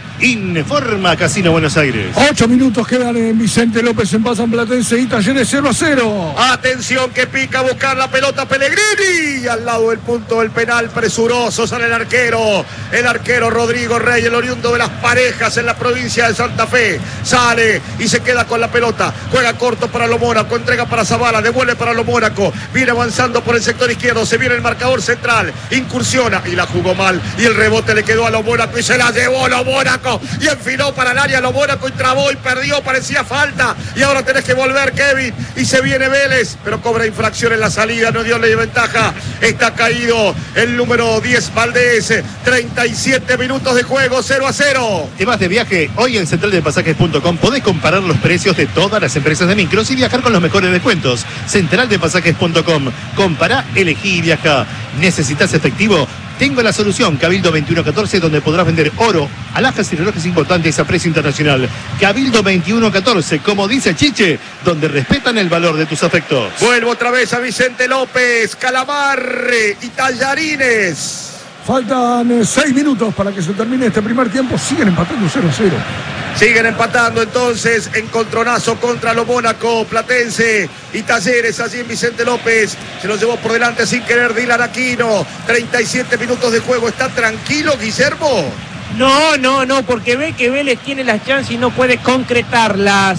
Speaker 3: Informa Casino Buenos Aires.
Speaker 4: 8 minutos quedan en Vicente López, en Paz Platense y Talleres 0-0.
Speaker 1: Atención que pica a buscar la pelota Pellegrini. Al lado del punto del penal, presuroso sale el arquero Rodrigo Rey, el oriundo de Las Parejas en la provincia de Santa Fe. Sale y se queda con la pelota. Juega corto para Lo Mónaco, entrega para Zavala, devuelve para Lo Mónaco. Viene avanzando por el sector izquierdo, se viene el marcador central, incursiona y la jugó mal. Y el rebote le quedó a Lo Mónaco y se la llevó Lo Mónaco. Y enfiló para el área Lo Mónaco y trabó y perdió, parecía falta. Y ahora tenés que volver, Kevin. Y se viene Vélez, pero cobra infracción en la salida, no dio ley de ventaja. Está caído el número 10, Valdés. 37 minutos de juego, 0-0.
Speaker 3: ¿Te vas de viaje? Hoy en centraldepasajes.com podés comparar los precios de todas las empresas de micros y viajar con los mejores descuentos. Centraldepasajes.com. Compará, elegí y viajá. ¿Necesitas efectivo? Tengo la solución, Cabildo 2114, donde podrás vender oro, alhajas y relojes importantes a precio internacional. Cabildo 2114, como dice Chiche, donde respetan el valor de tus afectos.
Speaker 1: Vuelvo otra vez a Vicente López, Calamarre y Tallarines.
Speaker 4: Faltan 6 minutos para que se termine este primer tiempo. Siguen empatando 0-0.
Speaker 1: Siguen empatando entonces, encontronazo contra Lo Mónaco, Platense y Talleres, allí en Vicente López. Se lo llevó por delante sin querer Dylan Aquino. 37 minutos de juego. ¿Está tranquilo, Guillermo?
Speaker 5: No, porque ve que Vélez tiene las chances y no puede concretarlas.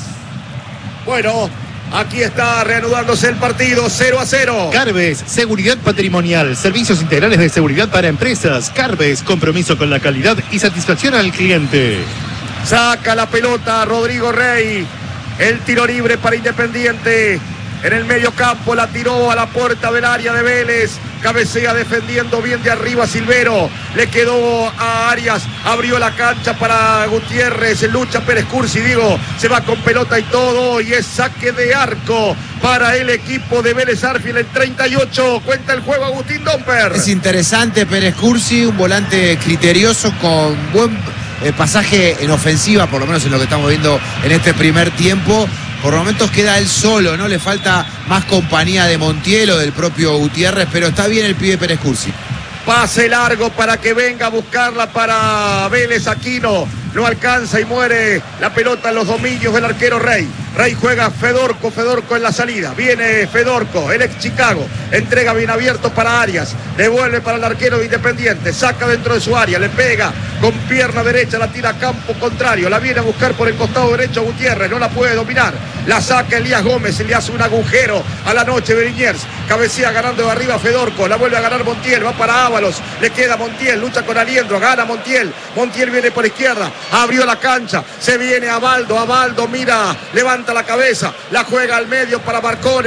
Speaker 1: Bueno, aquí está reanudándose el partido, 0-0.
Speaker 3: Carves, seguridad patrimonial, servicios integrales de seguridad para empresas. Carves, compromiso con la calidad y satisfacción al cliente.
Speaker 1: Saca la pelota Rodrigo Rey. El tiro libre para Independiente. En el medio campo la tiró a la puerta del área de Vélez. Cabecea defendiendo bien de arriba Silvero. Le quedó a Arias. Abrió la cancha para Gutiérrez. Lucha Pérez Cursi, se va con pelota y todo. Y es saque de arco para el equipo de Vélez Arfield. En 38 cuenta el juego Agustín Domper.
Speaker 2: Es interesante Pérez Cursi, un volante criterioso con buen pasaje en ofensiva, por lo menos en lo que estamos viendo en este primer tiempo. Por momentos queda él solo, ¿no? Le falta más compañía de Montiel o del propio Gutiérrez, pero está bien el pibe Pérez Cursi.
Speaker 1: Pase largo para que venga a buscarla para Vélez Aquino. No alcanza y muere la pelota en los dominios del arquero Rey. Rey juega Fedorco en la salida. Viene Fedorco, el ex Chicago. Entrega bien abierto para Arias. Devuelve para el arquero de Independiente. Saca dentro de su área. Le pega con pierna derecha. La tira a campo contrario. La viene a buscar por el costado derecho Gutiérrez. No la puede dominar. La saca Elías Gómez. Le hace un agujero a la noche de Liniers. Cabecea ganando de arriba Fedorco. La vuelve a ganar Montiel. Va para Ábalos. Le queda Montiel. Lucha con Aliendro. Gana Montiel. Montiel viene por izquierda. Abrió la cancha. Se viene Abaldo. Abaldo mira. Levanta levanta la cabeza, la juega al medio para Marcone,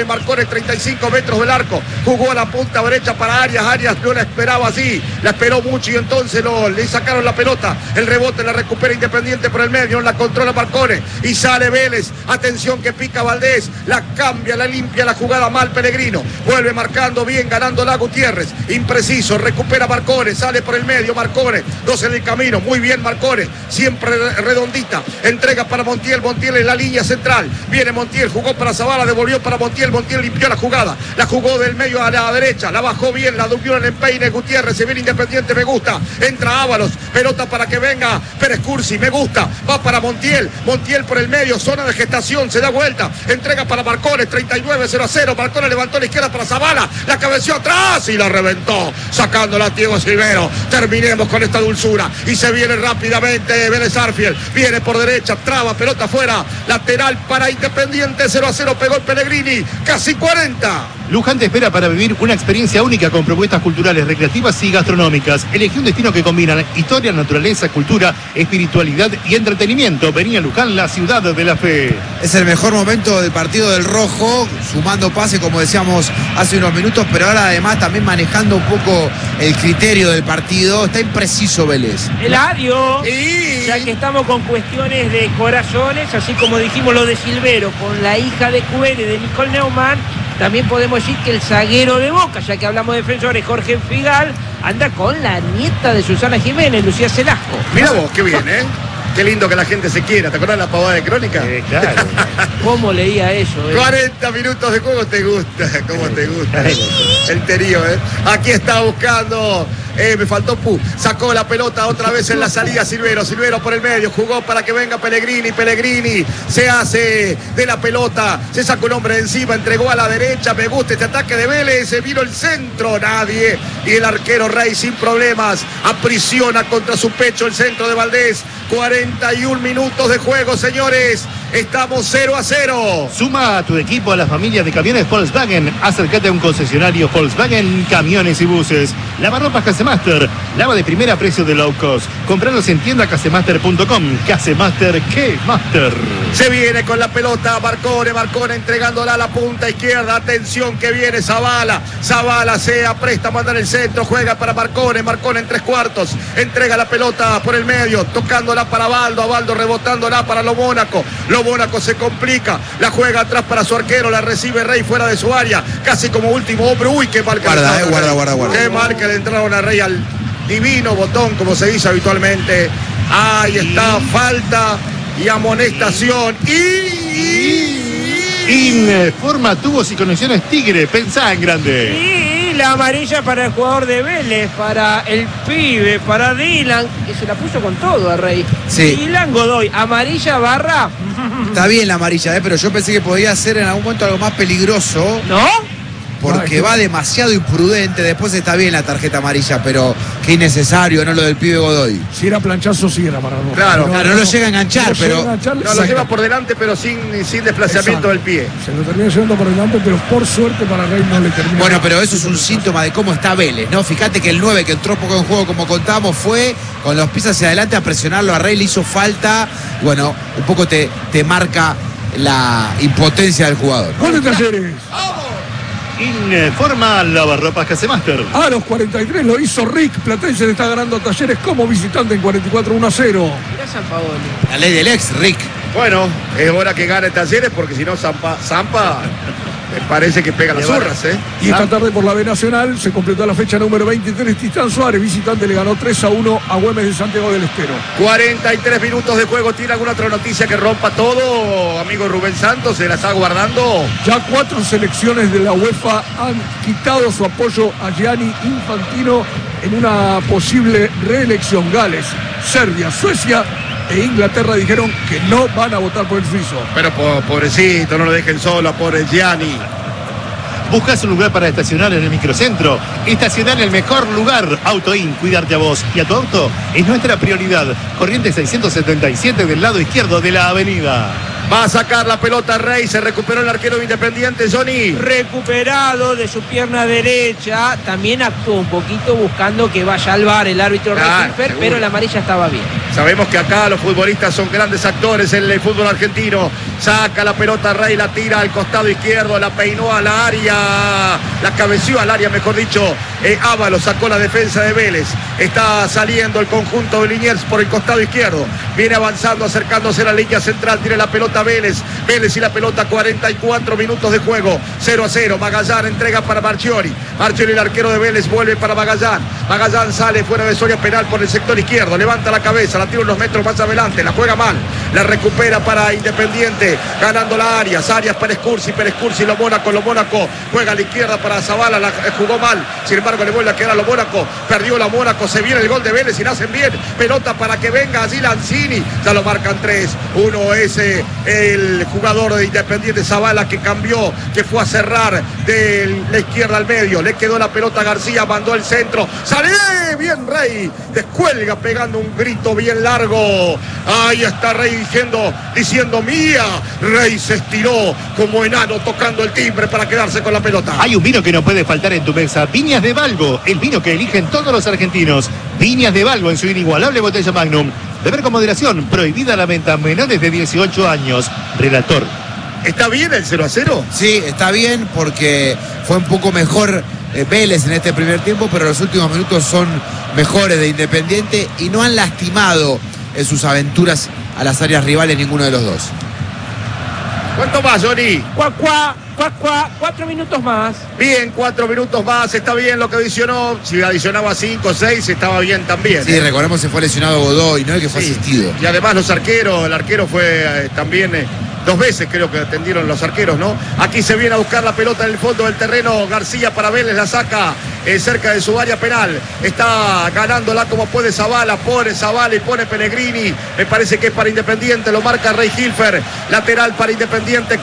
Speaker 1: 35 metros del arco, jugó a la punta derecha para Arias no la esperaba así, la esperó mucho y entonces le sacaron la pelota, el rebote la recupera Independiente por el medio, la controla Marcone y sale Vélez, atención que pica Valdés, la cambia, la limpia la jugada mal Pellegrino, vuelve marcando bien, ganando la Gutiérrez, impreciso, recupera Marcone, sale por el medio Marcone, dos en el camino, muy bien Marcone, siempre redondita, entrega para Montiel en la línea central, viene Montiel, jugó para Zavala, devolvió para Montiel limpió la jugada, la jugó del medio a la derecha, la bajó bien, la duplió en el empeine Gutiérrez, se viene Independiente, me gusta, entra Ábalos, pelota para que venga Pérez Cursi, me gusta, va para Montiel por el medio, zona de gestación, se da vuelta, entrega para Marcone, 39-0-0, Marcone levantó a la izquierda para Zavala, la cabeció atrás y la reventó, sacándola a Diego Silvero, terminemos con esta dulzura, y se viene rápidamente Vélez Arfield, viene por derecha, traba, pelota afuera, lateral para Independiente, 0-0, pegó el Pellegrini, casi 40.
Speaker 3: Luján te espera para vivir una experiencia única con propuestas culturales, recreativas y gastronómicas. Elegí un destino que combina historia, naturaleza, cultura, espiritualidad y entretenimiento. Vení a Luján, la ciudad de la fe.
Speaker 2: Es el mejor momento del partido del Rojo, sumando pase como decíamos hace unos minutos, pero ahora además también manejando un poco el criterio del partido. Está impreciso Vélez.
Speaker 5: Eladio,
Speaker 1: Y...
Speaker 5: ya que estamos con cuestiones de corazones, así como dijimos lo de Silvero con la hija de Cubere, de Nicole Neumann, también podemos decir que el zaguero de Boca, ya que hablamos de defensores, Jorge Figal, anda con la nieta de Susana Jiménez, Lucía Celasco.
Speaker 1: Mira vos, qué bien, ¿eh? Qué lindo que la gente se quiera. ¿Te acuerdas de la pavada de Crónica?
Speaker 3: Claro.
Speaker 5: ¿Cómo leía eso?
Speaker 1: 40 minutos de juego, te gusta, cómo te gusta. El terío, ¿eh? Aquí está buscando, me faltó sacó la pelota otra vez en la salida Silvero por el medio, jugó para que venga Pellegrini se hace de la pelota, se sacó un hombre de encima, entregó a la derecha, me gusta este ataque de Vélez, se vino el centro, nadie, y el arquero Rey sin problemas, aprisiona contra su pecho el centro de Valdés, 41 minutos de juego, señores, estamos 0-0.
Speaker 3: Suma a tu equipo a la familia de camiones Volkswagen. Acércate a un concesionario Volkswagen, camiones y buses. Lavarropas Casemaster, lava de primera a precio de low cost. Compralos en tienda casemaster.com. Casemaster, ¿qué master?
Speaker 1: Se viene con la pelota Marcone entregándola a la punta izquierda, atención que viene Zavala se apresta a mandar el centro, juega para Marcone en 3/4, entrega la pelota por el medio, tocándola para Abaldo rebotándola para Lo Mónaco se complica, la juega atrás para su arquero, la recibe Rey fuera de su área, casi como último hombre, uy, qué marca
Speaker 2: Guarda.
Speaker 1: qué marca le entraron a Rey al divino botón, como se dice habitualmente, ahí está, falta y amonestación
Speaker 3: Informa tubos y conexiones Tigre, pensá en grande.
Speaker 5: Y la amarilla para el jugador de Vélez, para el pibe, para Dylan, que se la puso con todo a Rey.
Speaker 2: Sí.
Speaker 5: Dylan Godoy, amarilla barra.
Speaker 2: Está bien la amarilla, pero yo pensé que podía ser en algún momento algo más peligroso.
Speaker 5: ¿No?
Speaker 2: Porque va demasiado imprudente. Después está bien la tarjeta amarilla, pero qué innecesario, ¿no? Lo del pibe Godoy.
Speaker 4: Si era planchazo, sí era para roja.
Speaker 1: Claro,
Speaker 2: no lo llega a enganchar, pero.
Speaker 1: No, lo lleva por delante, pero sin desplazamiento del pie.
Speaker 4: Se lo termina llevando por delante, pero por suerte para Rey no le termina.
Speaker 2: Bueno, pero eso es un síntoma de cómo está Vélez, ¿no? Fíjate que el 9 que entró poco en juego, como contábamos, fue con los pies hacia adelante a presionarlo a Rey, le hizo falta. Bueno, un poco te marca la impotencia del jugador.
Speaker 4: Gol de Talleres.
Speaker 3: Informa Lavarropas Casemaster.
Speaker 4: A los 43 lo hizo Rick. Platense le está ganando a Talleres como visitante en 44-1-0.
Speaker 5: Mirá San Paolo.
Speaker 2: La ley del ex, Rick.
Speaker 1: Bueno, es hora que gane Talleres porque si no Zampa me parece que pega las zurras, ¿eh?
Speaker 4: Y esta tarde por la B Nacional se completó la fecha número 23. Titán Suárez, visitante, le ganó 3-1 a Güemes de Santiago del Estero.
Speaker 1: 43 minutos de juego. ¿Tiene alguna otra noticia que rompa todo, amigo Rubén Santos? ¿Se la está guardando?
Speaker 4: Ya 4 selecciones de la UEFA han quitado su apoyo a Gianni Infantino en una posible reelección. Gales, Serbia, Suecia e Inglaterra dijeron que no van a votar por el suizo.
Speaker 1: Pero pobrecito, no lo dejen solo, pobre Gianni.
Speaker 3: ¿Buscas un lugar para estacionar en el microcentro? Estacionar en el mejor lugar. AutoIn, cuidarte a vos y a tu auto es nuestra prioridad. Corriente 677 del lado izquierdo de la avenida.
Speaker 1: Va a sacar la pelota Rey, se recuperó el arquero de Independiente, Johnny.
Speaker 5: Recuperado de su pierna derecha, también actuó un poquito buscando que vaya al VAR el árbitro
Speaker 1: Claro,
Speaker 5: Recifer,
Speaker 1: seguro.
Speaker 5: pero la amarilla estaba bien.
Speaker 1: Sabemos que acá los futbolistas son grandes actores en el fútbol argentino. Saca la pelota Rey, la tira al costado izquierdo, la peinó al área, la cabeció al área, mejor dicho. Ábalos sacó la defensa de Vélez. Está saliendo el conjunto de Liniers por el costado izquierdo. Viene avanzando, acercándose a la línea central. Tiene la pelota Vélez. Vélez y la pelota, 44 minutos de juego. 0-0. Magallán entrega para Marchiori. Marchiori, el arquero de Vélez, vuelve para Magallán. Magallán sale fuera de zona penal por el sector izquierdo. Levanta la cabeza, la tira unos metros más adelante. La juega mal. La recupera para Independiente. Ganando la Arias. Arias para Escursi. Lo Mónaco. Juega a la izquierda para Zavala. La jugó mal. Sin embargo, le vuelve a quedar a lo Mónaco. Perdió la Mónaco. Se viene el gol de Vélez y la hacen bien. Pelota para que venga allí Lanzini. Ya lo marcan 3. Uno es el jugador de Independiente, Zavala, que cambió, que fue a cerrar de la izquierda al medio. Le quedó la pelota a García. Mandó el centro. ¡Sale! Bien Rey. Descuelga pegando un grito bien largo. Ahí está Rey diciendo mía. Rey se estiró como enano tocando el timbre para quedarse con la pelota.
Speaker 3: Hay un vino que no puede faltar en tu mesa. Viñas de Valgo, el vino que eligen todos los argentinos. Viñas de Valgo en su inigualable botella Magnum. Beber con moderación, prohibida la venta a menores de 18 años. Relator.
Speaker 1: ¿Está bien el 0-0?
Speaker 2: Sí, está bien porque fue un poco mejor Vélez en este primer tiempo, pero los últimos minutos son mejores de Independiente y no han lastimado en sus aventuras a las áreas rivales ninguno de los dos.
Speaker 1: ¿Cuánto más, Johnny?
Speaker 5: 4 minutos más.
Speaker 1: Bien, 4 minutos más, está bien lo que adicionó. Si adicionaba 5 o 6, estaba bien también.
Speaker 2: Sí, recordemos que fue lesionado Godoy, ¿no? Y que fue asistido.
Speaker 1: Y además los arqueros, el arquero fue también 2 veces creo que atendieron los arqueros, ¿no? Aquí se viene a buscar la pelota en el fondo del terreno. García para Vélez, la saca cerca de su área penal. Está ganándola como puede Zavala. Pone Zavala y pone Pellegrini. Me parece que es para Independiente. Lo marca Rey Hilfer. Lateral para Independiente.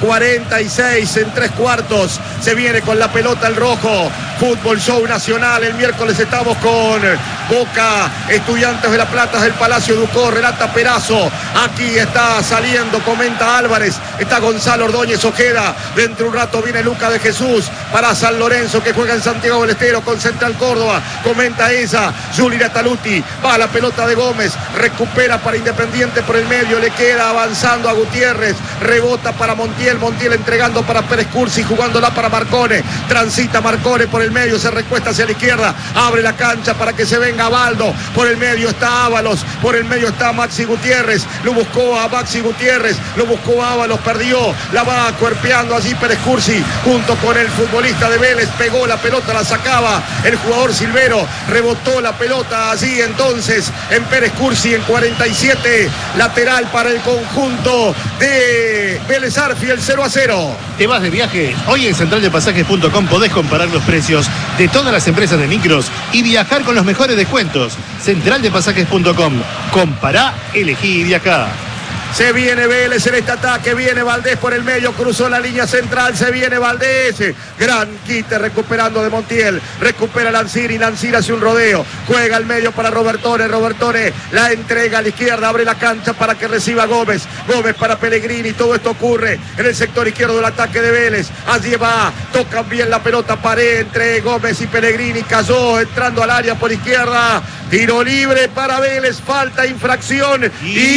Speaker 1: 46 en 3/4. Se viene con la pelota el rojo. Fútbol Show Nacional. El miércoles estamos con Boca, Estudiantes de La Plata del Palacio Ducó. Relata Perazo. Aquí está saliendo, comenta Álvarez. Está Gonzalo Ordóñez Ojeda. Dentro de un rato viene Luca de Jesús para San Lorenzo, que juega en Santiago del Estero con Central Córdoba. Comenta esa. Juli Taluti. Va la pelota de Gómez. Recupera para Independiente por el medio. Le queda avanzando a Gutiérrez. Rebota para Montiel. Montiel entregando para Pérez Cursi. Jugándola para Marcone. Transita Marcone por el medio. Se recuesta hacia la izquierda. Abre la cancha para que se venga Baldo. Por el medio está Ábalos. Por el medio está Maxi Gutiérrez. Lo buscó a Maxi Gutiérrez. Lo buscó a Ábalos. Perdió. La va cuerpeando allí Pérez Cursi. Junto con el futbolista de Vélez. Pegó la pelota. La sacaba el jugador Silvero. Rebotó la pelota allí entonces en Pérez Cursi en 47. Lateral para el conjunto de Vélez Arfiel. 0-0.
Speaker 3: ¿Te vas de viaje? Hoy en centraldepasajes.com podés comparar los precios de todas las empresas de micros y viajar con los mejores descuentos. Centraldepasajes.com. Compará, elegí y viajá.
Speaker 1: Se viene Vélez en este ataque, viene Valdés por el medio, cruzó la línea central, se viene Valdés, gran quite recuperando de Montiel, recupera Lanzini, Lanzini hace un rodeo, juega al medio para Robertone la entrega a la izquierda, abre la cancha para que reciba Gómez para Pellegrini, todo esto ocurre en el sector izquierdo del ataque de Vélez, allí va, tocan bien la pelota, pared entre Gómez y Pellegrini, cayó entrando al área por izquierda, tiro libre para Vélez, falta, infracción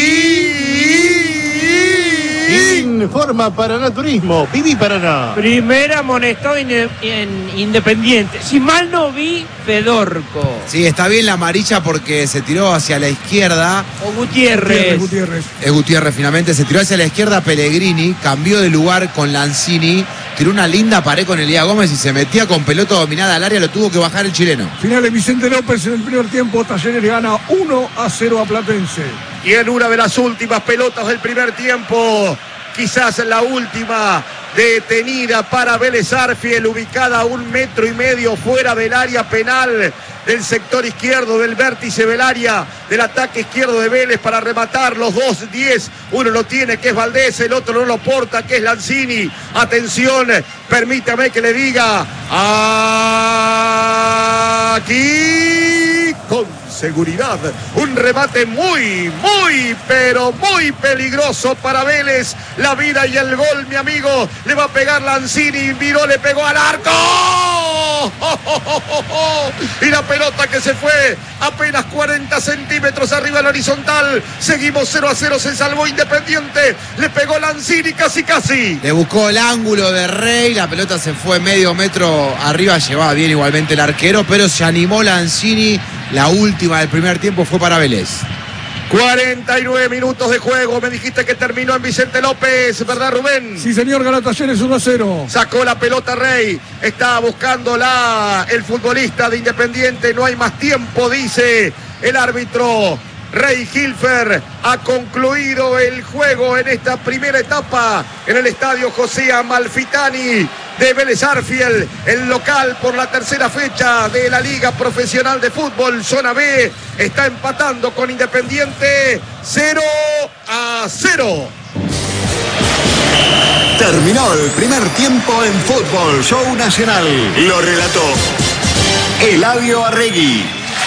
Speaker 3: Informa Paraná Turismo, Viví Paraná.
Speaker 5: Primera amonestado en Independiente. Si mal no vi, Fedorco.
Speaker 2: Sí, está bien la amarilla porque se tiró hacia la izquierda.
Speaker 5: O Gutiérrez.
Speaker 2: Es Gutiérrez finalmente. Se tiró hacia la izquierda Pellegrini, cambió de lugar con Lanzini, tiró una linda pared con Elías Gómez y se metía con pelota dominada al área, lo tuvo que bajar el chileno.
Speaker 4: Final de Vicente López en el primer tiempo. Talleres le gana 1-0 a Platense.
Speaker 1: Y en una de las últimas pelotas del primer tiempo, quizás la última detenida para Vélez Arfiel, ubicada a 1,5 metros fuera del área penal del sector izquierdo, del vértice del área, del ataque izquierdo de Vélez para rematar los 2-10. Uno lo tiene, que es Valdés, el otro no lo porta, que es Lanzini. Atención, permítame que le diga, aquí con seguridad, un remate muy, pero muy peligroso para Vélez. La vida y el gol, mi amigo, le va a pegar Lanzini, miró, le pegó al arco. Y la pelota que se fue apenas 40 centímetros arriba del horizontal. Seguimos 0-0, se salvó Independiente. Le pegó Lanzini casi.
Speaker 2: Le buscó el ángulo de Rey, la pelota se fue medio metro arriba, llevaba bien igualmente el arquero, pero se animó Lanzini. La última del primer tiempo fue para Vélez.
Speaker 1: 49 minutos de juego. Me dijiste que terminó en Vicente López, ¿verdad, Rubén?
Speaker 4: Sí, señor, gana Talleres 1-0.
Speaker 1: Sacó la pelota Rey. Está buscándola el futbolista de Independiente. No hay más tiempo, dice el árbitro. Rey Hilfer ha concluido el juego en esta primera etapa en el estadio José Amalfitani de Vélez Arfield, el local por la tercera fecha de la Liga Profesional de Fútbol, Zona B, está empatando con Independiente 0-0.
Speaker 6: Terminó el primer tiempo en Fútbol Show Nacional. Lo relató Eladio Arregui.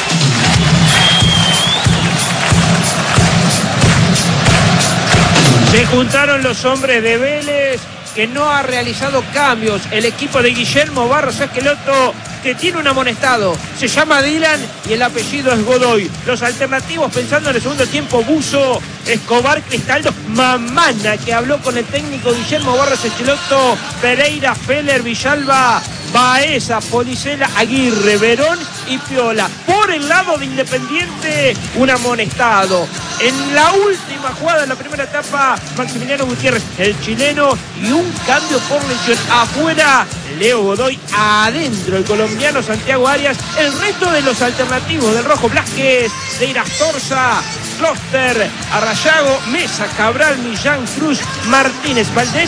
Speaker 5: Se juntaron los hombres de Vélez, que no ha realizado cambios. El equipo de Guillermo Barros Esqueloto, que tiene un amonestado. Se llama Dylan y el apellido es Godoy. Los alternativos, pensando en el segundo tiempo: Buzo, Escobar, Cristaldo, Mamana, que habló con el técnico Guillermo Barros Esqueloto, Pereira, Feller, Villalba, Baeza, Policela, Aguirre, Verón y Piola. Por el lado de Independiente, un amonestado. En la última jugada de la primera etapa, Maximiliano Gutiérrez, el chileno, y un cambio por lesión. Afuera, Leo Godoy. Adentro, el colombiano Santiago Arias. El resto de los alternativos del rojo: Blasquez, Deira Torza, Kloster, Arrayago, Mesa, Cabral, Millán, Cruz, Martínez, Valdés.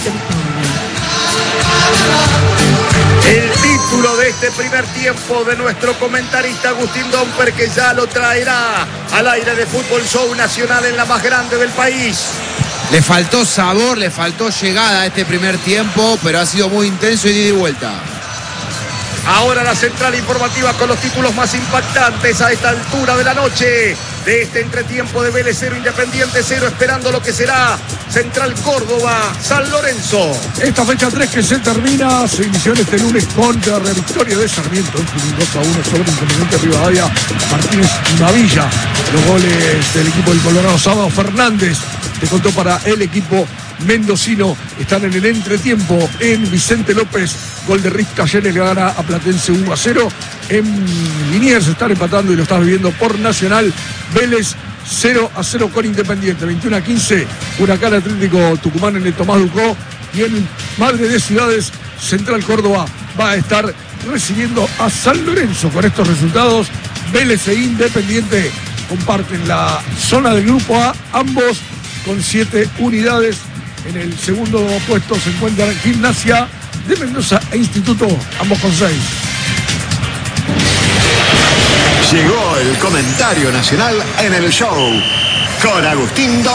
Speaker 1: El título de este primer tiempo de nuestro comentarista Agustín Domper, que ya lo traerá al aire de Fútbol Show Nacional en la más grande del país.
Speaker 2: Le faltó sabor, le faltó llegada a este primer tiempo, pero ha sido muy intenso y de ida y vuelta.
Speaker 1: Ahora la central informativa con los títulos más impactantes a esta altura de la noche de este entretiempo de Vélez 0, Independiente 0, esperando lo que será Central Córdoba, San Lorenzo.
Speaker 4: Esta fecha 3 que se termina, se inició este lunes con la victoria de Sarmiento, 2-1 sobre Independiente Rivadavia, Martínez y Mavilla. Los goles del equipo del Colorado Sábado Fernández, te contó para el equipo mendocino. Están en el entretiempo en Vicente López. Gol de Rick Talleres, le gana a Platense 1-0. En Liniers se están empatando y lo estás viviendo por Nacional. Vélez 0-0 con Independiente. 21-15, Huracán Atlético Tucumán en el Tomás Ducó. Y en Madre de Ciudades, Central Córdoba va a estar recibiendo a San Lorenzo. Con estos resultados, Vélez e Independiente comparten la zona del grupo A, ambos con 7 unidades. En el segundo puesto se encuentran Gimnasia de Mendoza e Instituto, ambos con 6.
Speaker 6: Llegó el comentario nacional en el show con Agustín Domper.